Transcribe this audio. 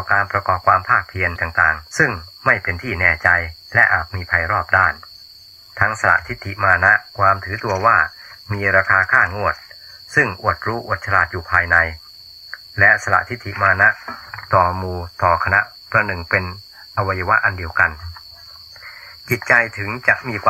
การประกอบความภาคเพียรต่างๆซึ่งไม่เป็นที่แน่ใจและอาจมีภัยรอบด้านทั้งสละทิฏฐิมานะความถือตัวว่ามีราคาค่างวดซึ่งอวดรู้อวดฉลาดอยู่ภายในและสละทิฏฐิมานะต่อหมู่ต่อคณะประหนึ่งเป็นอวัยวะอันเดียวกันจิตใจถึงจะมีความ